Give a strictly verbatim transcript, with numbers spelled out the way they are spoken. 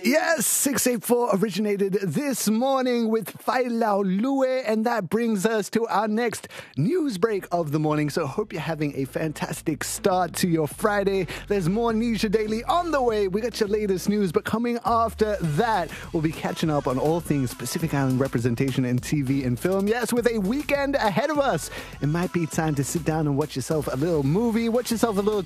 Yes, six eight four originated this morning with Fai Lao Lue, and that brings us to our next news break of the morning. So hope you're having a fantastic start to your Friday. There's more Nisha Daily on the way. We got your latest news, but coming after that, we'll be catching up on all things Pacific Island representation in T V and film. Yes, with a weekend ahead of us, it might be time to sit down and watch yourself a little movie, watch yourself a little